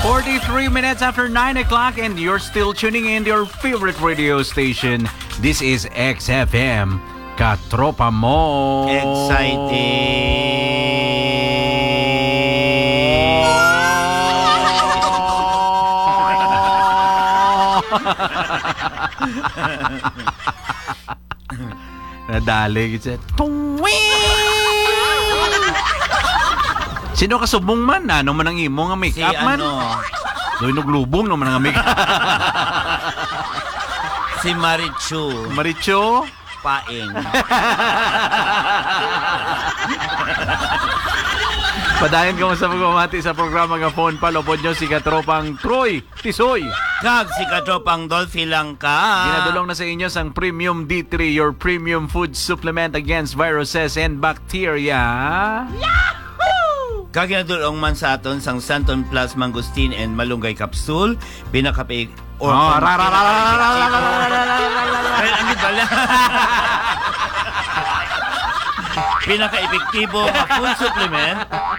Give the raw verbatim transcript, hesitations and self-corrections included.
forty-three minutes after nine o'clock and you're still tuning in to your favorite radio station. This is X F M, Katropa Mo. Nadali kita. Sino ka subong man? Ano man ang imo nga make Si up man? ano, Doy nuglubong naman ang make up. si Marichu Maricho. Paing. Padayon ka mo sa pagmamati sa programa nga phone palopod nyo si Katropang Troy Tisoy. Kag si Katropang Dolphy lang ka. Ginadulong na sa inyo sang Premium D three, your premium food supplement against viruses and bacteria. Kag ginadulong man sa aton sang Santon Plus Mangosteen and Malunggay Capsule. Pinakapi... Oh, ra ra ra ra ra ra Ay, ang gitala. Pinaka-epektibo nga food supplement